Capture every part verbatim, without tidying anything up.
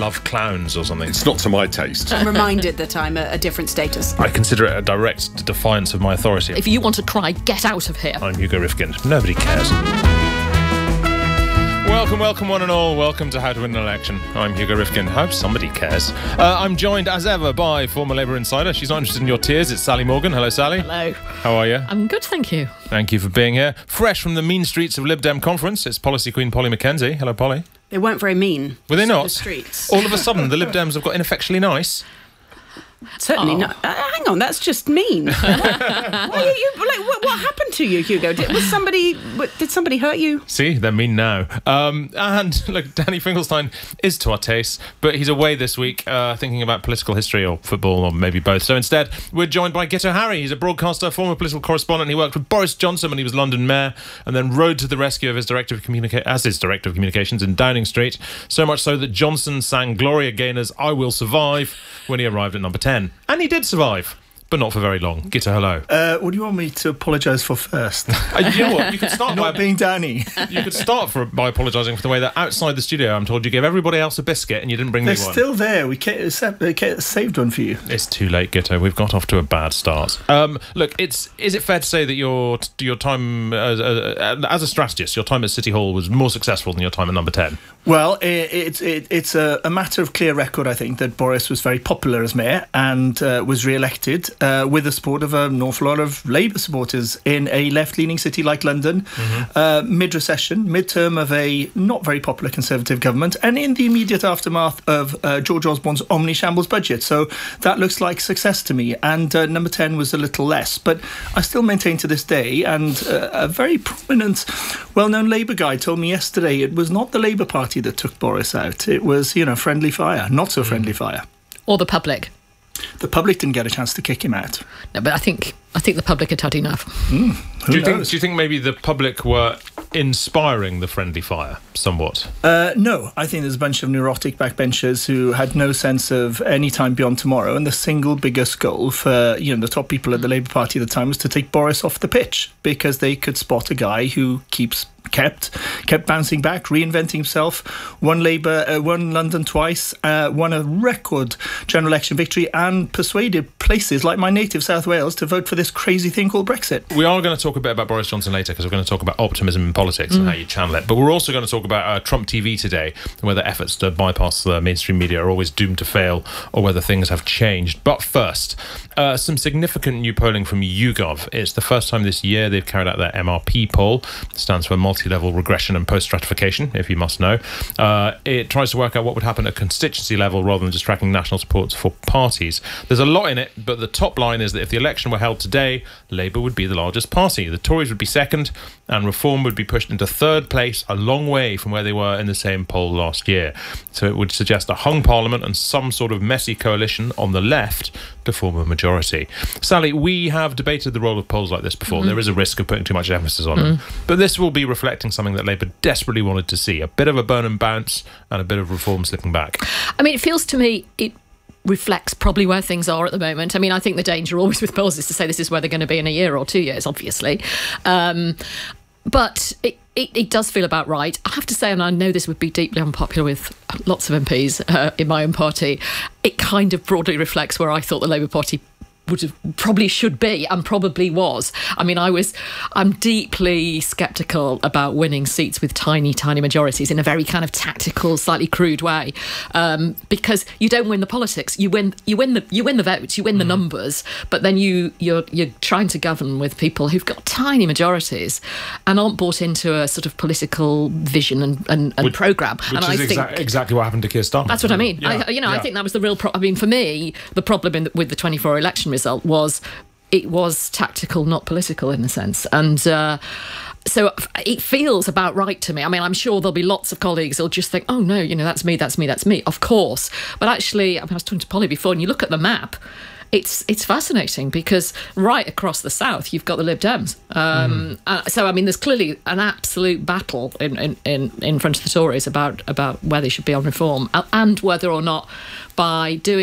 love clowns or something. It's not to my taste. I'm reminded that I'm a, a different status. I consider it a direct defiance of my authority. If you want to cry, get out of here. I'm Hugo Rifkin. Nobody cares. Welcome, welcome one and all. Welcome to How to Win an Election. I'm Hugo Rifkin. I hope somebody cares. Uh, I'm joined, as ever, by former Labour insider. She's not interested in your tears. It's Sally Morgan. Hello, Sally. Hello. How are you? I'm good, thank you. Thank you for being here. Fresh from the mean streets of Lib Dem conference, it's Policy Queen Polly Mackenzie. Hello, Polly. They weren't very mean. Were they not? The streets. All of a sudden, the Lib Dems have got ineffectually nice. Certainly Oh. not. Uh, hang on, that's just mean. Why are you, like, what, what happened to you, Hugo? Did, was somebody? What, did somebody hurt you? See, they're mean now. Um, and look, Danny Finkelstein is to our taste, but he's away this week uh, thinking about political history or football or maybe both. So instead, we're joined by Gitto Harry. He's a broadcaster, former political correspondent. He worked with Boris Johnson when he was London mayor and then rode to the rescue of his director of communica- as his director of communications in Downing Street. So much so that Johnson sang Gloria Gaynor's I Will Survive when he arrived at number ten. And he did survive, but not for very long. Gitto, hello. Uh, what do you want me to apologise for first? Uh, you know what? You could start Not by being Danny. You could start for, by apologising for the way that outside the studio, I'm told you gave everybody else a biscuit and you didn't bring They're me one. still there. We ca- sa- they ca- saved one for you. It's too late, Gitto. We've got off to a bad start. Um, look, it's is it fair to say that your your time as, uh, as a strategist, your time at City Hall was more successful than your time at number ten? Well, it, it, it, it's a, a matter of clear record, I think, that Boris was very popular as mayor and uh, was re-elected uh, with the support of an awful lot of Labour supporters in a left-leaning city like London, mm-hmm. uh, mid-recession, mid-term of a not very popular Conservative government, and in the immediate aftermath of uh, George Osborne's omni-shambles budget. So that looks like success to me. And uh, number ten was a little less. But I still maintain to this day, and uh, a very prominent, well-known Labour guy told me yesterday, it was not the Labour Party that took Boris out. It was, you know, friendly fire, not so friendly fire. Or the public. The public didn't get a chance to kick him out. No, but I think I think the public had had enough. Mm, who Do you think? knows? Do you think maybe the public were inspiring the friendly fire somewhat? Uh, no, I think there's a bunch of neurotic backbenchers who had no sense of any time beyond tomorrow, and the single biggest goal for you know the top people at the Labour Party at the time was to take Boris off the pitch because they could spot a guy who keeps kept kept bouncing back, reinventing himself, won Labour, uh, won London twice, uh, won a record general election victory, and persuaded places like my native South Wales to vote for this crazy thing called Brexit. We are going to talk a bit about Boris Johnson later because we're going to talk about optimism in politics mm. and how you channel it. But we're also going to talk about uh, Trump T V today and whether efforts to bypass the mainstream media are always doomed to fail or whether things have changed. But first, uh, some significant new polling from YouGov. It's the first time this year they've carried out their M R P poll. It stands for multi-level regression and post-stratification, if you must know. Uh, it tries to work out what would happen at constituency level rather than just tracking national supports for parties. There's a lot in it, but the top line is that if the election were held today, Labour would be the largest party. The Tories would be second, and Reform would be pushed into third place, a long way from where they were in the same poll last year. So it would suggest a hung parliament and some sort of messy coalition on the left to form a majority. Sally, we have debated the role of polls like this before. Mm-hmm. There is a risk of putting too much emphasis on mm-hmm. them. But this will be reflecting something that Labour desperately wanted to see, a bit of a burn and bounce and a bit of Reform slipping back. I mean, it feels to me it reflects probably where things are at the moment. I mean, I think the danger always with polls is to say this is where they're going to be in a year or two years, obviously. Um, but it, it, it does feel about right. I have to say, and I know this would be deeply unpopular with lots of M Ps uh, in my own party, it kind of broadly reflects where I thought the Labour Party would have probably should be and probably was. I mean, I was, I'm deeply sceptical about winning seats with tiny, tiny majorities in a very kind of tactical, slightly crude way, um, because you don't win the politics. You win, you win the, you win the votes, you win the mm. numbers, but then you, you're, you're trying to govern with people who've got tiny majorities and aren't bought into a sort of political vision and, and, and which, programme. Which and is I exa- think exactly what happened to Keir Starmer. That's what I mean. Yeah. I, you know, yeah. I think that was the real. Pro- I mean, for me, the problem in the, with the twenty-four election result was it was tactical, not political in a sense. And uh, so it feels about right to me. I mean, I'm sure there'll be lots of colleagues who'll just think, oh, no, you know, that's me, that's me, that's me. Of course. But actually, I, mean, I was talking to Polly before, and you look at the map, It's it's fascinating because right across the south you've got the Lib Dems. Um, mm. uh, so I mean, there's clearly an absolute battle in, in, in, in front of the Tories about about where they should be on reform and whether or not by doing what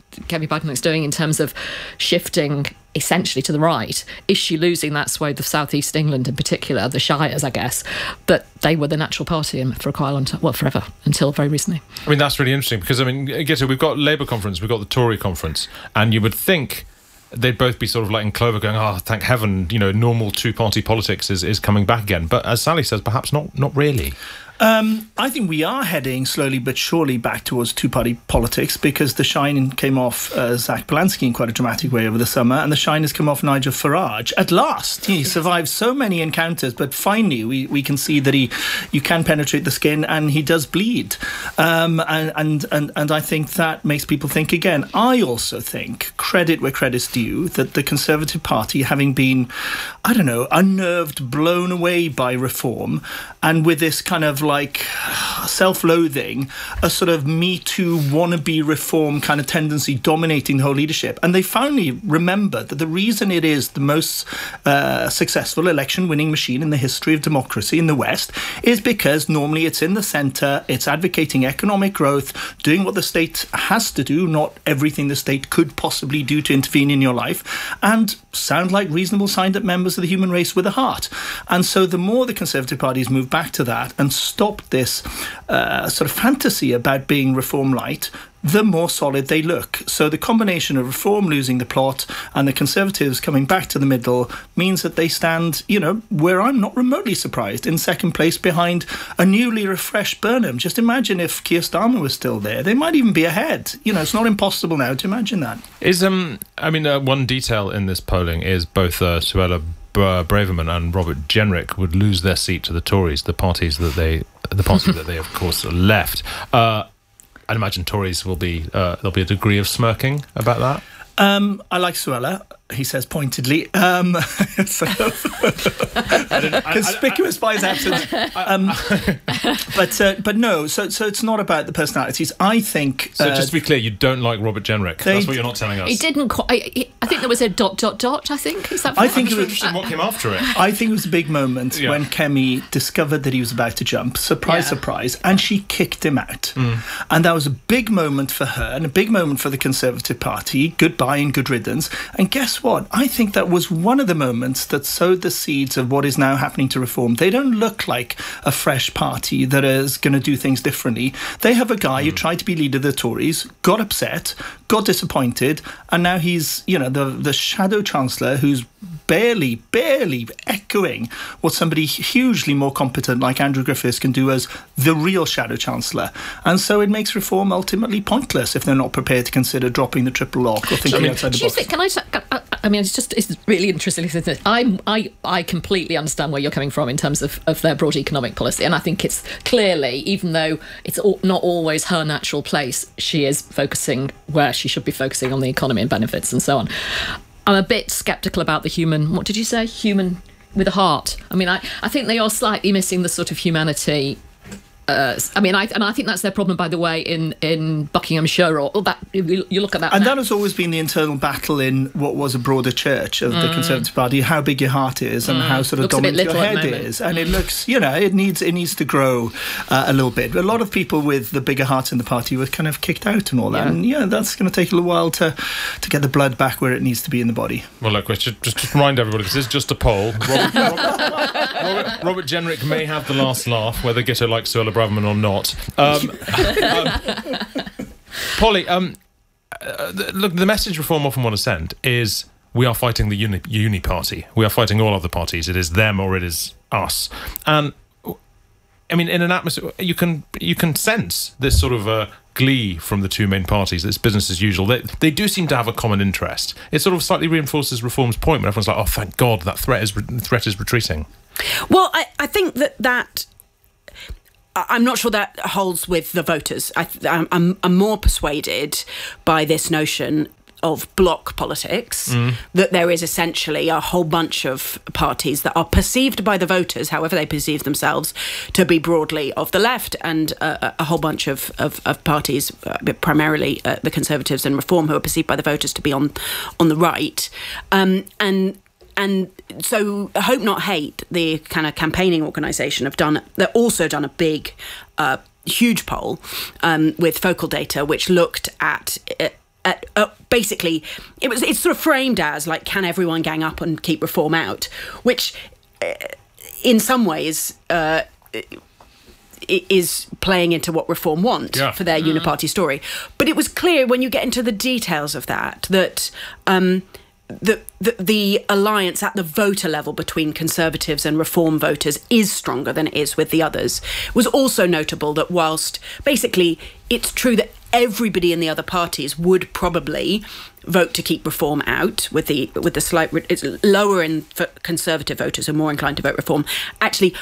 Kemi Badenoch's doing in terms of shifting essentially to the right, is she losing that swathe of southeast England in particular, the Shires, I guess, that they were the natural party in for a quite long time, well, forever, until very recently. I mean, that's really interesting because, I mean, Gitta, we've got Labour conference, we've got the Tory conference, and you would think they'd both be sort of like in clover going, oh, thank heaven, you know, normal two-party politics is, is coming back again. But as Sally says, perhaps not, not really. Um, I think we are heading slowly but surely back towards two-party politics because the shine came off uh, Zach Polanski in quite a dramatic way over the summer, and the shine has come off Nigel Farage. At last, he survived so many encounters, but finally we, we can see that he you can penetrate the skin and he does bleed. Um, and, and, and, and I think that makes people think again. I also think, credit where credit's due, that the Conservative Party, having been, I don't know, unnerved, blown away by reform, and with this kind of like self-loathing, a sort of Me Too wannabe reform kind of tendency dominating the whole leadership. And they finally remembered that the reason it is the most uh, successful election-winning machine in the history of democracy in the West is because normally it's in the centre, it's advocating economic growth, doing what the state has to do, not everything the state could possibly do to intervene in your life, and sound like reasonable signed-up members of the human race with a heart. And so the more the Conservative Party's moved back to that and stop this uh, sort of fantasy about being reform light, the more solid they look. So the combination of reform losing the plot and the Conservatives coming back to the middle means that they stand, you know, where I'm not remotely surprised, in second place behind a newly refreshed Burnham. Just imagine if Keir Starmer was still there. They might even be ahead. You know, it's not impossible now to imagine that. Is, um, I mean, uh, one detail in this polling is both uh, Suella Braverman and Robert Jenrick would lose their seat to the Tories, the parties that they, the party that they, of course, left. Uh, I'd imagine Tories will be, uh, there'll be a degree of smirking about that. Um, I like Suella, he says pointedly. Um, so, conspicuous by his absence. Um, but uh, but no, so so it's not about the personalities. I think. So uh, just to be clear, you don't like Robert Jenrick. That's what you're not telling us. He didn't quite. I, I think there was a dot dot dot. I think is that. I think it was it was interesting what came after it. I think it was a big moment yeah. when Kemi discovered that he was about to jump. Surprise, yeah. surprise, and she kicked him out. Mm. And that was a big moment for her and a big moment for the Conservative Party. Goodbye and good riddance. And guess what? I think that was one of the moments that sowed the seeds of what is now happening to reform. They don't look like a fresh party that is going to do things differently. They have a guy mm. who tried to be leader of the Tories, got upset, got disappointed, and now he's, you know, the the shadow chancellor who's barely, barely echoing what somebody hugely more competent like Andrew Griffiths can do as the real shadow chancellor. And so it makes reform ultimately pointless if they're not prepared to consider dropping the triple lock or thinking I mean, outside the do you box. Think, can I? I mean, it's just it's really interesting. I I I completely understand where you're coming from in terms of, of their broad economic policy, and I think it's clearly, even though it's all, not always her natural place, she is focusing where she should be focusing on the economy and benefits and so on. I'm a bit sceptical about the human, what did you say? Human with a heart. I mean, I, I think they are slightly missing the sort of humanity. Uh, I mean, I, and I think that's their problem, by the way, in, in Buckinghamshire, or, or that you, you look at that. And now. that has always been the internal battle in what was a broader church of mm. the Conservative Party, how big your heart is and mm. how sort of looks dominant your head is. And mm. it looks, you know, it needs it needs to grow uh, a little bit. But a lot of people with the bigger hearts in the party were kind of kicked out and all that. Yeah. And yeah, that's going to take a little while to, to get the blood back where it needs to be in the body. Well, look, just, just, just remind everybody, this is just a poll. Robert, Robert, Robert, Robert Jenrick may have the last laugh, whether Gitta likes Suella Braverman or not. Um, um, Polly, um, uh, the, look, the message Reform often want to send is we are fighting the uni, uni party. We are fighting all other parties. It is them or it is us. And I mean, in an atmosphere, you can you can sense this sort of uh, glee from the two main parties. It's business as usual. They they do seem to have a common interest. It sort of slightly reinforces Reform's point when everyone's like, "Oh, thank God, that threat is re- threat is retreating." Well, I, I think that that. I'm not sure that holds with the voters. I, I'm, I'm more persuaded by this notion of bloc politics, mm. that there is essentially a whole bunch of parties that are perceived by the voters, however they perceive themselves, to be broadly of the left, and uh, a whole bunch of, of, of parties, uh, primarily uh, the Conservatives and Reform, who are perceived by the voters to be on on the right. Um, and And so Hope Not Hate, the kind of campaigning organisation, have done, they've also done a big, uh, huge poll um, with Focal Data, which looked at, at at basically, it was it's sort of framed as like, can everyone gang up and keep reform out? Which, uh, in some ways, uh, is playing into what Reform want yeah. for their mm. uniparty story. But it was clear when you get into the details of that that um, the, the the alliance at the voter level between Conservatives and Reform voters is stronger than it is with the others. It was also notable that whilst basically it's true that everybody in the other parties would probably vote to keep Reform out, with the with the slight it's lower in Conservative voters are more inclined to vote Reform. Actually,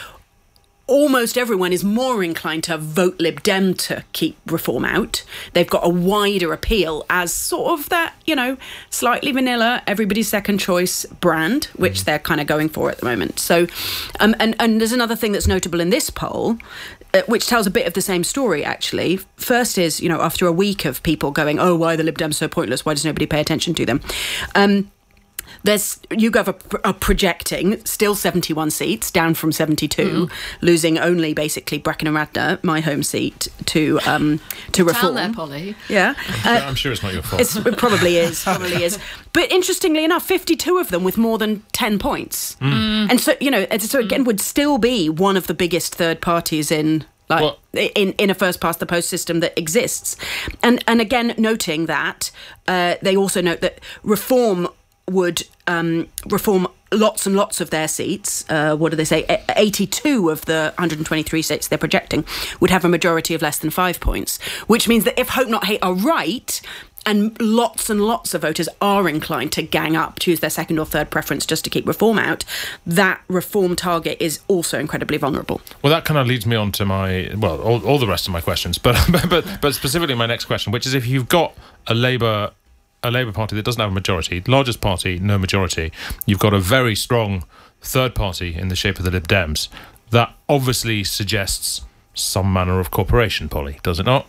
almost everyone is more inclined to vote Lib Dem to keep Reform out. They've got a wider appeal as sort of that, you know, slightly vanilla, everybody's second choice brand, which mm. they're kind of going for at the moment. So, um, and, and there's another thing that's notable in this poll, uh, which tells a bit of the same story, actually. First is, you know, after a week of people going, oh, why are the Lib Dems so pointless? Why does nobody pay attention to them? Um, There's YouGov are, are projecting still seventy-one seats, down from seventy-two, mm. losing only basically Brecon and Radnor, my home seat, to um, to Reform. Down there, Polly. Yeah, uh, I'm sure it's not your fault. It's, it probably is. Probably is. But interestingly enough, fifty-two of them with more than ten points, mm. and so you know, so again, would still be one of the biggest third parties in. Like well, in, in a first past the post system that exists, and and again noting that uh, they also note that Reform would um, reform lots and lots of their seats. Uh, what do they say? eighty-two of the one hundred twenty-three seats they're projecting would have a majority of less than five points, which means that if Hope Not Hate are right, and lots and lots of voters are inclined to gang up, choose their second or third preference just to keep Reform out, that Reform target is also incredibly vulnerable. Well, that kind of leads me on to my, well, all, all the rest of my questions, but, but, but specifically my next question, which is if you've got a Labour... a Labour Party that doesn't have a majority, largest party, no majority, you've got a very strong third party in the shape of the Lib Dems. That obviously suggests some manner of cooperation, Polly, does it not?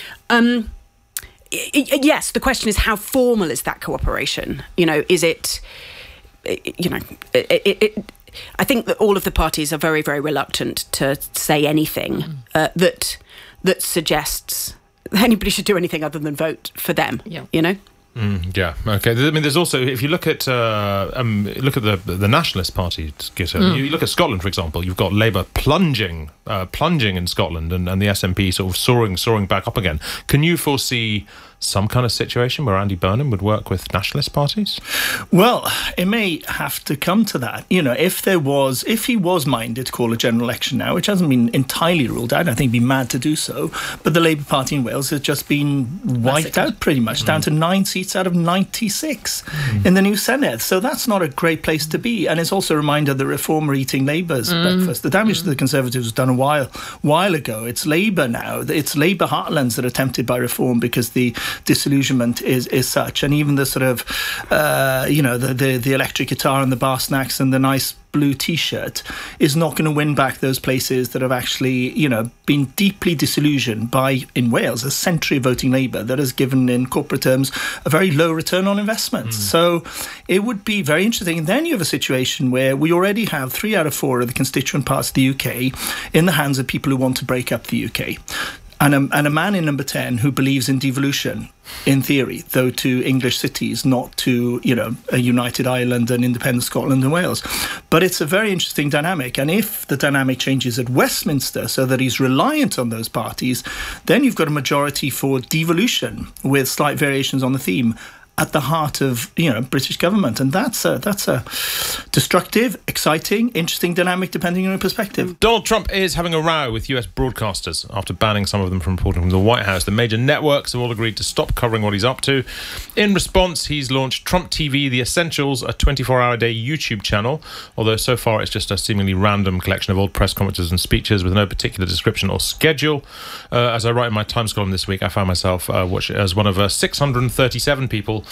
Um, y- y- yes, the question is how formal is that cooperation? You know, is it, you know, it, it, it, I think that all of the parties are very, very reluctant to say anything mm. uh, that that suggests anybody should do anything other than vote for them, yeah. you know? Mm, yeah. Okay. I mean, there's also, if you look at uh, um, look at the the Nationalist Party, mm. you look at Scotland, for example. You've got Labour plunging, uh, plunging in Scotland, and, and the S N P sort of soaring, soaring back up again. Can you foresee some kind of situation where Andy Burnham would work with nationalist parties? Well, it may have to come to that. You know, if there was, if he was minded to call a general election now, which hasn't been entirely ruled out, I think he'd be mad to do so. But the Labour Party in Wales has just been wiped out pretty much, mm. down to nine seats out of ninety-six mm. in the new Senedd. So that's not a great place to be. And it's also a reminder that Reform are eating Labour's mm. breakfast. The damage mm. to the Conservatives was done a while, while ago. It's Labour now. It's Labour heartlands that are tempted by Reform because the disillusionment is is such, and even the sort of uh, you know the, the the electric guitar and the bar snacks and the nice blue t-shirt is not going to win back those places that have actually, you know, been deeply disillusioned by, in Wales, a century of voting Labour that has given, in corporate terms, a very low return on investment. Mm. So it would be very interesting. And then you have a situation where we already have three out of four of the constituent parts of the U K in the hands of people who want to break up the U K. And a, and a man in number ten who believes in devolution, in theory, though to English cities, not to, you know, a united Ireland and independent Scotland and Wales. But it's a very interesting dynamic. And if the dynamic changes at Westminster so that he's reliant on those parties, then you've got a majority for devolution with slight variations on the theme at the heart of, you know, British government. And that's a, that's a destructive, exciting, interesting dynamic, depending on your perspective. Donald Trump is having a row with U S broadcasters after banning some of them from reporting from the White House. The major networks have all agreed to stop covering what he's up to. In response, he's launched Trump T V, The Essentials, a twenty-four hour a day YouTube channel, although so far it's just a seemingly random collection of old press conferences and speeches with no particular description or schedule. Uh, as I write in my Times column this week, I found myself uh, watching as one of uh, six hundred thirty-seven people